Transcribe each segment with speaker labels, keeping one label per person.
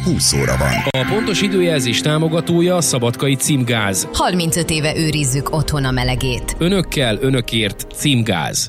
Speaker 1: 20 óra van.
Speaker 2: A pontos időjelzés támogatója a Szabadkai Címgáz.
Speaker 3: 35 éve őrizzük otthon a melegét.
Speaker 2: Önökkel, önökért Címgáz.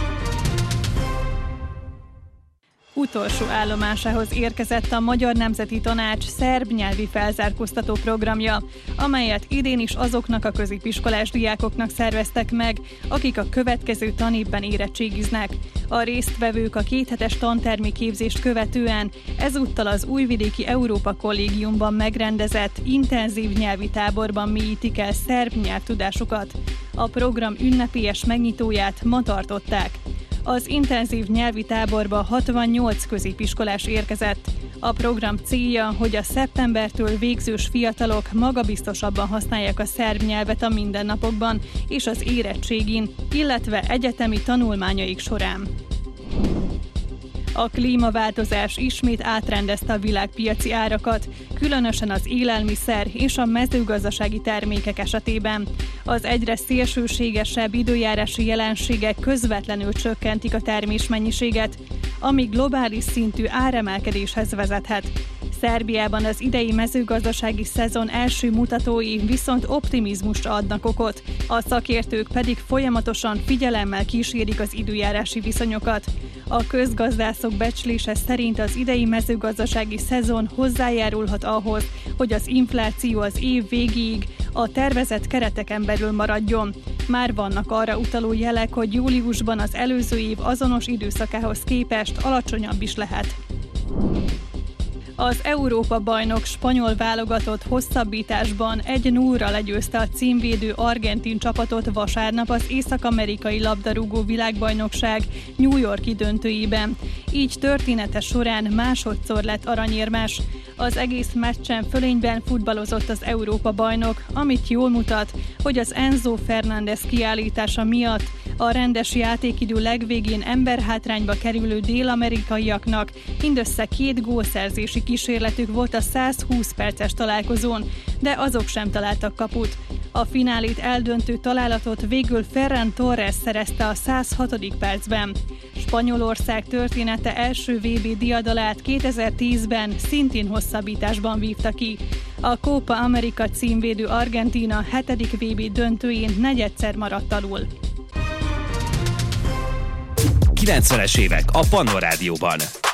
Speaker 4: Utolsó állomásához érkezett a Magyar Nemzeti Tanács szerb nyelvi felzárkóztató programja, amelyet idén is azoknak a középiskolás diákoknak szerveztek meg, akik a következő tanévben érettségiznek. A résztvevők a 2 hetes tantermi képzést követően ezúttal az Újvidéki Európa Kollégiumban megrendezett intenzív nyelvi táborban mélyítik el szerb nyelvtudásukat. A program ünnepélyes megnyitóját ma tartották. Az intenzív nyelvi táborba 68 középiskolás érkezett. A program célja, hogy a szeptembertől végzős fiatalok magabiztosabban használják a szerb nyelvet a mindennapokban és az érettségin, illetve egyetemi tanulmányaik során. A klímaváltozás ismét átrendezte a világpiaci árakat, különösen az élelmiszer és a mezőgazdasági termékek esetében. Az egyre szélsőségesebb időjárási jelenségek közvetlenül csökkentik a termésmennyiséget, ami globális szintű áremelkedéshez vezethet. Szerbiában az idei mezőgazdasági szezon első mutatói viszont optimizmusra adnak okot, a szakértők pedig folyamatosan figyelemmel kísérik az időjárási viszonyokat. A közgazdászok becslése szerint az idei mezőgazdasági szezon hozzájárulhat ahhoz, hogy az infláció az év végéig a tervezett kereteken belül maradjon. Már vannak arra utaló jelek, hogy júliusban az előző év azonos időszakához képest alacsonyabb is lehet. Az Európa-bajnok spanyol válogatott hosszabbításban 1-0-ra legyőzte a címvédő argentin csapatot vasárnap az észak-amerikai labdarúgó világbajnokság New York-i döntőjében. Így története során másodszor lett aranyérmes. Az egész meccsen fölényben futballozott az Európa-bajnok, amit jól mutat, hogy az Enzo Fernández kiállítása miatt a rendes játékidő legvégén emberhátrányba kerülő dél-amerikaiaknak mindössze 2 gólszerzési kísérletük volt a 120 perces találkozón, de azok sem találtak kaput. A finálét eldöntő találatot végül Ferran Torres szerezte a 106. percben. Spanyolország története első VB diadalát 2010-ben szintén hosszabbításban vívta ki. A Copa America címvédő Argentína 7. VB döntőjén negyedszer maradt alul.
Speaker 5: 90-es évek a Pannon Rádióban.